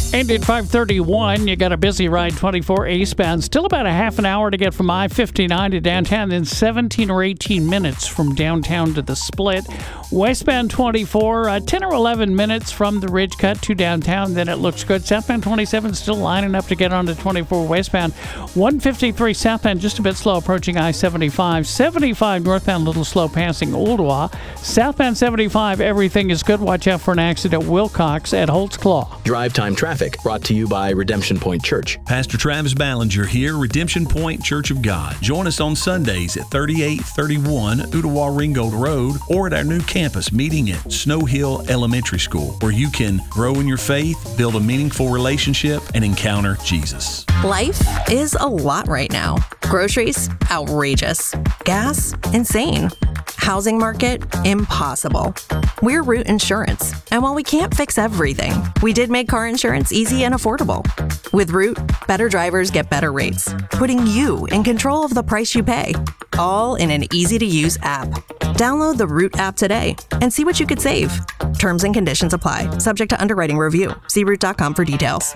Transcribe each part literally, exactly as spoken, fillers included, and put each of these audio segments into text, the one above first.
And at five thirty-one, you got a busy ride twenty-four eastbound. Still about a half an hour to get from I fifty-nine to downtown, then seventeen or eighteen minutes from downtown to the split. Westbound twenty-four, uh, ten or eleven minutes from the Ridge Cut to downtown, then it looks good. Southbound twenty-seven still lining up to get onto twenty-four westbound. one fifty-three southbound just a bit slow approaching I seventy-five. seventy-five northbound a little slow passing Ooltewah. Southbound seventy-five, everything is good. Watch out for an accident at Wilcox at Holt's Claw. Drive Time Traffic brought to you by Redemption Point Church. Pastor Travis Ballinger here, Redemption Point Church of God. Join us on Sundays at thirty-eight thirty-one Ooltewah Ringgold Road or at our new campus meeting at Snow Hill Elementary School, where you can grow in your faith, build a meaningful relationship, and encounter Jesus. Life is a lot right now. Groceries, outrageous. Gas, insane. Housing market, impossible. We're Root Insurance, and while we can't fix everything, we did make car insurance easy and affordable. With Root, better drivers get better rates, putting you in control of the price you pay, all in an easy-to-use app. Download the Root app today and see what you could save. Terms and conditions apply, subject to underwriting review. See root dot com for details.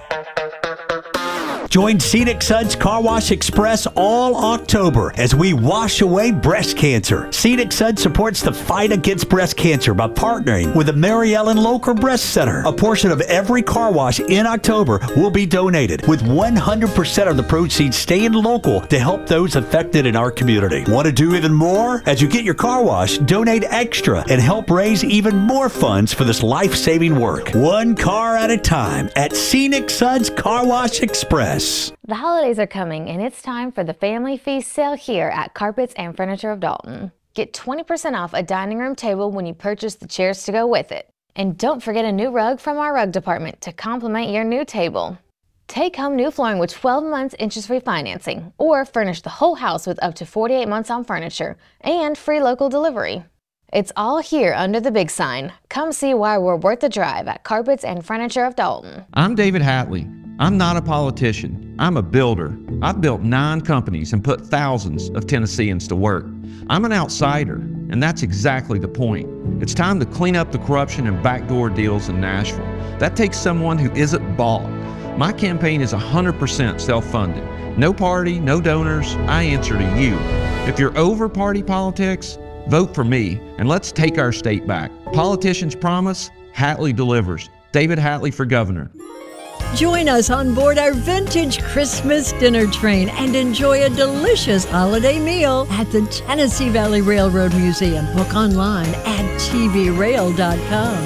Join Scenic Suds Car Wash Express all October as we wash away breast cancer. Scenic Suds supports the fight against breast cancer by partnering with the Mary Ellen Locher Breast Center. A portion of every car wash in October will be donated, with one hundred percent of the proceeds staying local to help those affected in our community. Want to do even more? As you get your car wash, donate extra and help raise even more funds for this life-saving work. One car at a time at Scenic Suds Car Wash Express. The holidays are coming, and it's time for the Family Feast sale here at Carpets and Furniture of Dalton. Get twenty percent off a dining room table when you purchase the chairs to go with it. And don't forget a new rug from our rug department to complement your new table. Take home new flooring with twelve months interest-free financing, or furnish the whole house with up to forty-eight months on furniture and free local delivery. It's all here under the big sign. Come see why we're worth the drive at Carpets and Furniture of Dalton. I'm David Hatley. I'm not a politician. I'm a builder. I've built nine companies and put thousands of Tennesseans to work. I'm an outsider, and that's exactly the point. It's time to clean up the corruption and backdoor deals in Nashville. That takes someone who isn't bought. My campaign is one hundred percent self-funded. No party, no donors. I answer to you. If you're over party politics, vote for me, and let's take our state back. Politicians promise, Hatley delivers. David Hatley for governor. Join us on board our vintage Christmas dinner train and enjoy a delicious holiday meal at the Tennessee Valley Railroad Museum. Book online at T V rail dot com.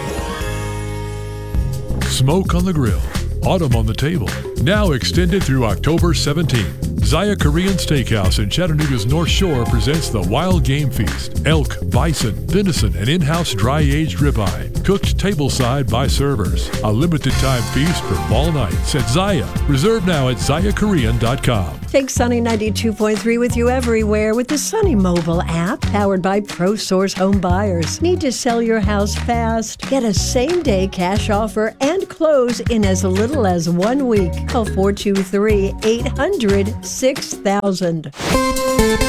Smoke on the grill, autumn on the table. Now extended through October seventeenth. Zaya Korean Steakhouse in Chattanooga's North Shore presents the Wild Game Feast. Elk, bison, venison, and in-house dry-aged ribeye, cooked tableside by servers. A limited-time feast for fall nights at Zaya. Reserve now at zaya korean dot com. Take Sunny ninety-two point three with you everywhere with the Sunny mobile app powered by ProSource Home Buyers. Need to sell your house fast? Get a same-day cash offer and close in as little as one week. Call four two three, eight hundred, six thousand.